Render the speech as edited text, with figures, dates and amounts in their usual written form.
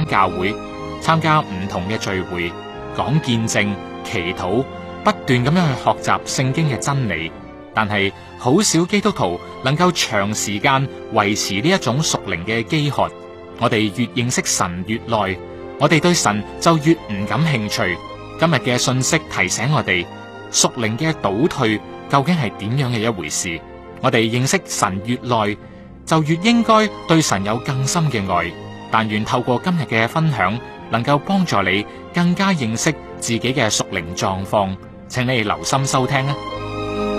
返教會，參加唔同嘅聚會，講見證、祈禱，不斷咁樣去學習聖經嘅真理。但係好少基督徒能夠長時間維持呢一種屬靈嘅飢渴。我哋越認識神越耐，我哋對神就越唔感興趣。今日嘅信息提醒我哋，屬靈嘅倒退究竟係點樣嘅一回事？我哋認識神越耐，就越應該對神有更深嘅愛。但願透過今日嘅分享，能夠幫助你更加認識自己嘅屬靈狀況。請你留心收聽啊！